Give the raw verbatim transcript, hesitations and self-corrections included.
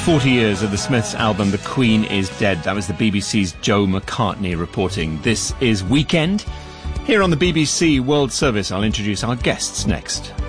forty years of the Smiths' album The Queen is Dead. That was the B B C's Joe McCartney reporting. This is Weekend. Here on the B B C World Service, I'll introduce our guests next.